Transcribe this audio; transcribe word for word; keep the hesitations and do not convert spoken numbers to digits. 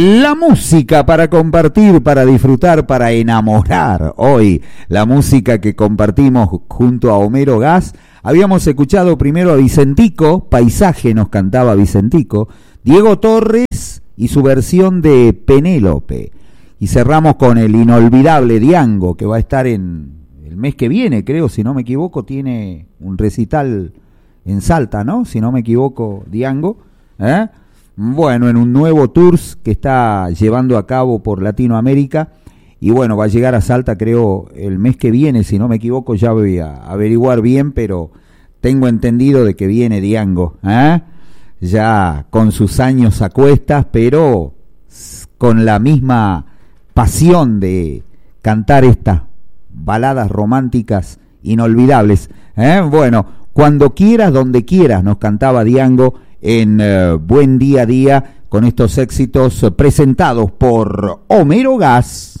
La música para compartir, para disfrutar, para enamorar. Hoy, la música que compartimos junto a Homero Gas. Habíamos escuchado primero a Vicentico, Paisaje nos cantaba Vicentico, Diego Torres y su versión de Penélope. Y cerramos con el inolvidable Diango, que va a estar en el mes que viene, creo, si no me equivoco, tiene un recital en Salta, ¿no? Si no me equivoco, Diango, ¿eh? Bueno, en un nuevo tours que está llevando a cabo por Latinoamérica, y bueno, va a llegar a Salta creo el mes que viene, si no me equivoco, ya voy a averiguar bien, pero tengo entendido de que viene Diango, ¿eh? Ya con sus años a cuestas, pero con la misma pasión de cantar estas baladas románticas inolvidables, ¿eh? Bueno, cuando quieras, donde quieras, nos cantaba Diango en uh, Buen Día a Día, con estos éxitos uh, presentados por Homero Gas.